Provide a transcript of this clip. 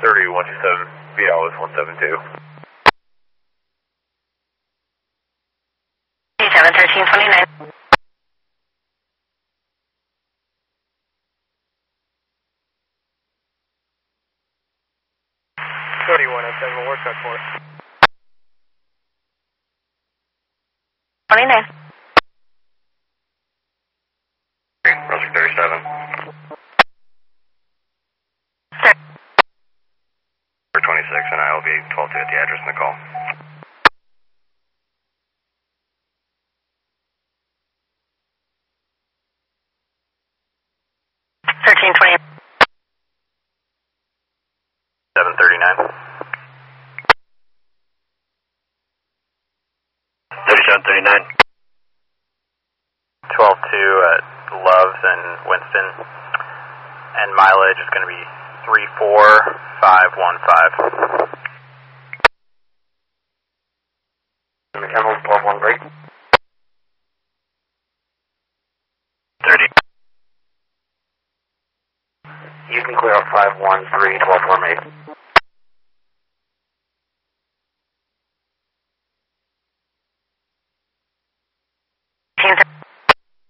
3127, VL is 172. 1329. 3107, work that for us. 29. Brunswick 37. Sir. 26, and I will be 12-2 at the address in the call. 1320. 739. 3739. 12-2 at Loves and Winston, and mileage is going to be 34515. McKemmel 12-1 break. 30. You can clear up 513, 12-4 mate.